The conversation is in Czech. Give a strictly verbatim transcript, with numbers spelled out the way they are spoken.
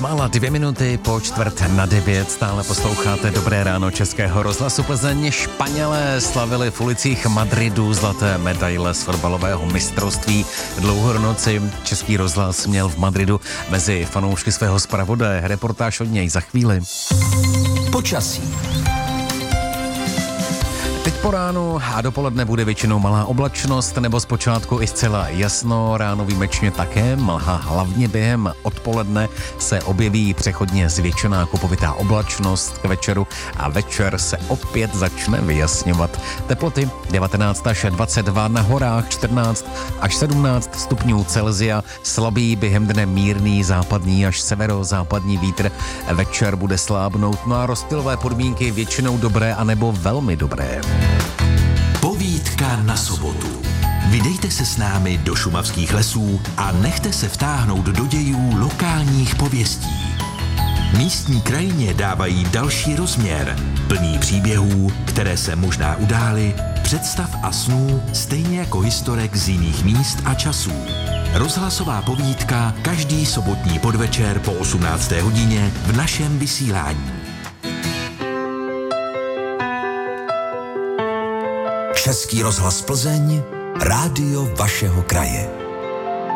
Bezmála dvě minuty po čtvrt na devět stále posloucháte Dobré ráno Českého rozhlasu Plzeň. Španělé slavili v ulicích Madridu zlaté medaile z fotbalového mistrovství. Dlouhou noci Český rozhlas měl v Madridu mezi fanoušky svého zpravodaje. Reportáž od něj za chvíli. Počasí. Teď po ránu a dopoledne bude většinou malá oblačnost nebo zpočátku i zcela jasno, ráno výjimečně také mlha, hlavně během odpoledne se objeví přechodně zvětšená kupovitá oblačnost k večeru a večer se opět začne vyjasňovat. Teploty devatenáct až dvacet dva, na horách čtrnáct až sedmnáct stupňů Celsia, slabý během dne mírný západní až severozápadní vítr, večer bude slábnout, no a rozptylové podmínky většinou dobré anebo velmi dobré. Povídka na sobotu. Vydejte se s námi do šumavských lesů a nechte se vtáhnout do dějů lokálních pověstí. Místní krajině dávají další rozměr, plný příběhů, které se možná udály, představ a snů, stejně jako historek z jiných míst a časů. Rozhlasová povídka každý sobotní podvečer po osmnácté hodině v našem vysílání. Český rozhlas Plzeň, rádio vašeho kraje.